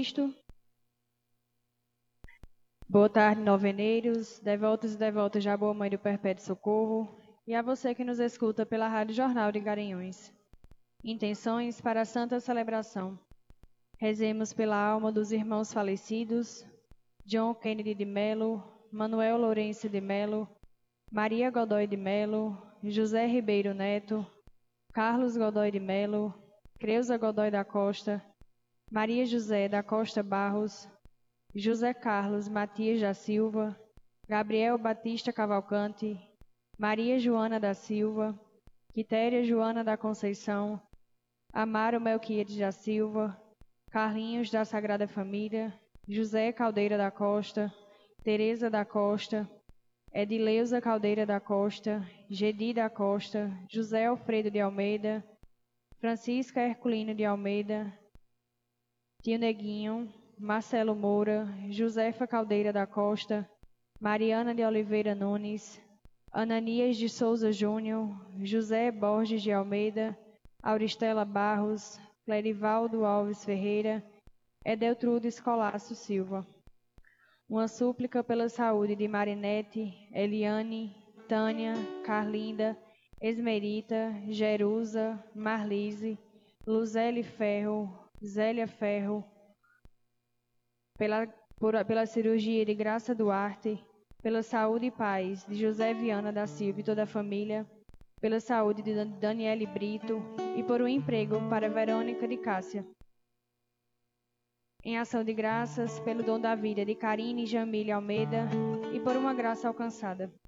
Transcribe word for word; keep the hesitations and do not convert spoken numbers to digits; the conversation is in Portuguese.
Cristo. Boa tarde, noveneiros, devotos e devotas da Boa Mãe do Perpétuo Socorro, e a você que nos escuta pela Rádio Jornal de Garanhuns. Intenções para a Santa Celebração. Rezemos pela alma dos irmãos falecidos, John Kennedy de Melo, Manuel Lourenço de Melo, Maria Godoy de Melo, José Ribeiro Neto, Carlos Godoy de Melo, Creuza Godoy da Costa, Maria José da Costa Barros, José Carlos Matias da Silva, Gabriel Batista Cavalcante, Maria Joana da Silva, Quitéria Joana da Conceição, Amaro Melquiades da Silva, Carlinhos da Sagrada Família, José Caldeira da Costa, Teresa da Costa, Edileuza Caldeira da Costa, Gedi da Costa, José Alfredo de Almeida, Francisca Herculino de Almeida, Tio Neguinho, Marcelo Moura, Josefa Caldeira da Costa, Mariana de Oliveira Nunes, Ananias de Souza Júnior, José Borges de Almeida, Auristela Barros, Clerivaldo Alves Ferreira, Edeltrude Escolaço Silva. Uma súplica pela saúde de Marinete, Eliane, Tânia, Carlinda, Esmerita, Jerusa, Marlise, Luzele Ferro, Zélia Ferro, pela, por, pela cirurgia de Graça Duarte, pela saúde e paz de José Viana da Silva e toda a família, pela saúde de Daniele Brito e por um emprego para Verônica de Cássia. Em ação de graças pelo dom da vida de Karine Jamile Almeida e por uma graça alcançada.